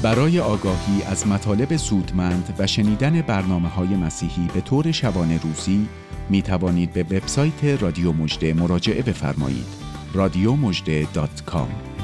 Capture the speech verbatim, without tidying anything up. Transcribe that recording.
برای آگاهی از مطالب سودمند و شنیدن برنامه‌های مسیحی به طور شبانه روزی می توانید به وبسایت رادیو مژده مراجعه بفرمایید. رادیو مژده دات کام